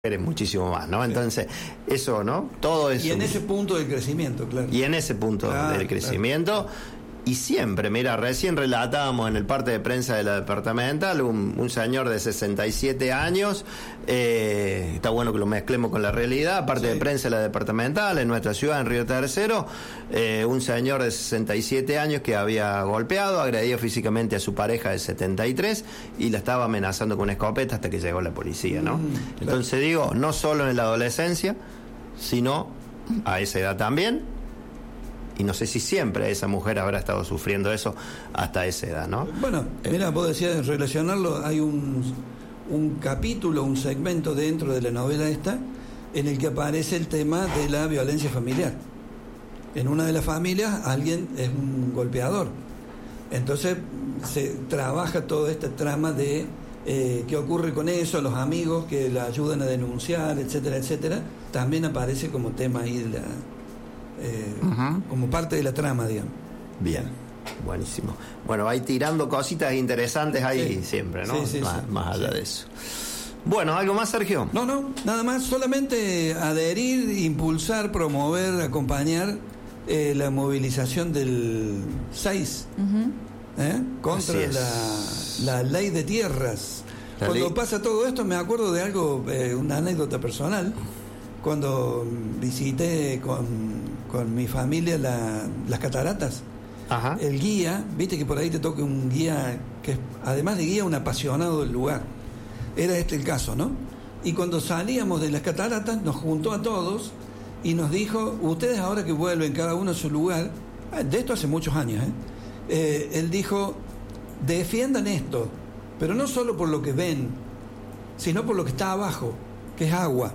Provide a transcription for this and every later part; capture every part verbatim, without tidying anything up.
muchísimo más, ¿no? Entonces, sí. eso, ¿no? Todo eso. Y en ese punto del crecimiento, claro. Y en ese punto claro, del crecimiento. Claro. Y siempre, mira, recién relatábamos en el parte de prensa de la departamental un, un señor de sesenta y siete años, eh, está bueno que lo mezclemos con la realidad, parte sí. de prensa de la departamental en nuestra ciudad, en Río Tercero, eh, un señor de sesenta y siete años que había golpeado, agredido físicamente a su pareja de setenta y tres y la estaba amenazando con una escopeta hasta que llegó la policía, ¿no? Mm, claro. Entonces digo, no solo en la adolescencia, sino a esa edad también. Y no sé si siempre esa mujer habrá estado sufriendo eso hasta esa edad, ¿no? Bueno, mira, vos decías relacionarlo, hay un, un capítulo, un segmento dentro de la novela esta, en el que aparece el tema de la violencia familiar. En una de las familias alguien es un golpeador. Entonces se trabaja toda esta trama de eh, qué ocurre con eso, los amigos que la ayudan a denunciar, etcétera, etcétera. También aparece como tema ahí de la... Eh, uh-huh. como parte de la trama, digamos. Bien, buenísimo. Bueno, hay tirando cositas interesantes ahí sí. siempre, ¿no? Sí, sí, más, sí. más allá sí. de eso. Bueno, ¿algo más, Sergio? No, no, nada más, solamente adherir, impulsar, promover, acompañar eh, la movilización del seis uh-huh. ¿eh? contra la, la ley de tierras. La Cuando ley... pasa todo esto me acuerdo de algo, eh, una anécdota personal. Cuando visité con, con mi familia la, las cataratas, Ajá. el guía, viste que por ahí te toca un guía que es, además de guía, un apasionado del lugar. Era este el caso, ¿no? Y cuando salíamos de las cataratas, nos juntó a todos y nos dijo, ustedes ahora que vuelven cada uno a su lugar, de esto hace muchos años, ¿eh? Eh, él dijo, defiendan esto, pero no solo por lo que ven, sino por lo que está abajo, que es agua.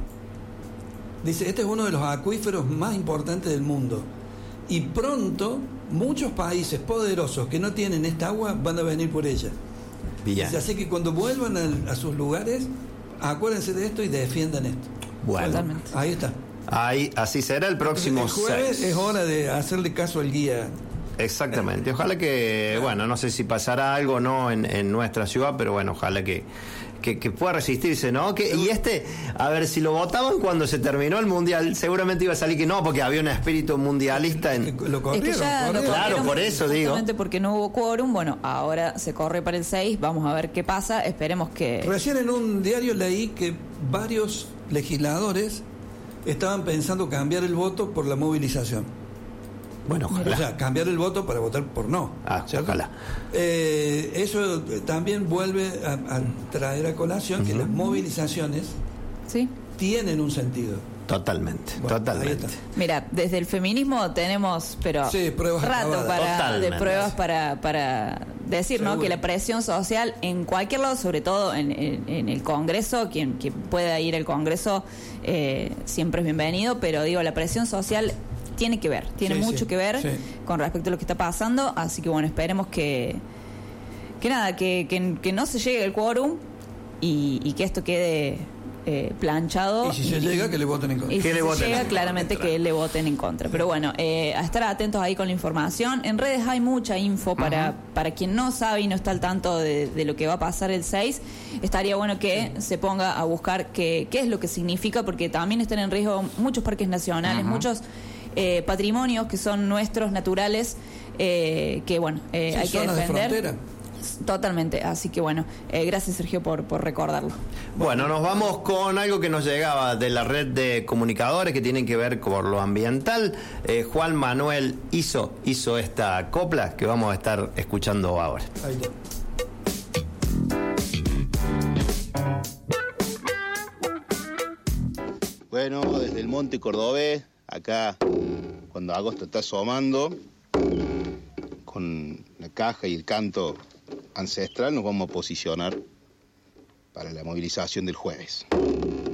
Dice, este es uno de los acuíferos más importantes del mundo. Y pronto, muchos países poderosos que no tienen esta agua van a venir por ella. Bien. Dice, así que cuando vuelvan a, a sus lugares, acuérdense de esto y defiendan esto. Bueno, Totalmente. Ahí está. Ahí, así será el próximo el jueves seis. Es hora de hacerle caso al guía. Exactamente. Ojalá que, bueno, no sé si pasará algo o no en, en nuestra ciudad, pero bueno, ojalá que... Que, que pueda resistirse, ¿no? Que, y este, a ver, si lo votaban cuando se terminó el mundial, seguramente iba a salir que no, porque había un espíritu mundialista en... Lo corrieron, es que ya corrieron. Lo claro, por eso digo. Justamente porque no hubo quórum, bueno, ahora se corre para el seis, vamos a ver qué pasa, esperemos que... Recién en un diario leí que varios legisladores estaban pensando cambiar el voto por la movilización. Bueno, ojalá. O sea, cambiar el voto para votar por no. Ah, ¿cierto? Ojalá. Eh, eso también vuelve a, a traer a colación uh-huh. que las movilizaciones ¿Sí? tienen un sentido. Totalmente, bueno, totalmente. Mira, desde el feminismo tenemos, pero sí, pruebas rato para, de pruebas sí. para, para decir, ¿no? Que la presión social en cualquier lado, sobre todo en, en, en el Congreso, quien, quien pueda ir al Congreso eh, siempre es bienvenido, pero digo, la presión social tiene que ver, tiene sí, mucho sí, que ver sí. con respecto a lo que está pasando, así que bueno, esperemos que que nada, que, que, que no se llegue el quórum y, y que esto quede eh, planchado. Y si se y, llega, que le voten en contra. Y que si le se voten llega, claramente que le voten en contra. Pero bueno, eh, a estar atentos ahí con la información. En redes hay mucha info para, uh-huh. para quien no sabe y no está al tanto de, de lo que va a pasar el seis. Estaría bueno que sí. se ponga a buscar qué, qué es lo que significa, porque también están en riesgo muchos parques nacionales, uh-huh. muchos Eh, patrimonios que son nuestros, naturales, eh, que bueno, eh, sí, hay que defender. De frontera. Totalmente, así que bueno, eh, gracias Sergio por, por recordarlo. Bueno, nos vamos con algo que nos llegaba de la red de comunicadores que tienen que ver con lo ambiental. Eh, Juan Manuel hizo, hizo esta copla que vamos a estar escuchando ahora. Ahí está. Bueno, desde el Monte Cordobés, acá, cuando agosto está asomando, con la caja y el canto ancestral, nos vamos a posicionar para la movilización del jueves.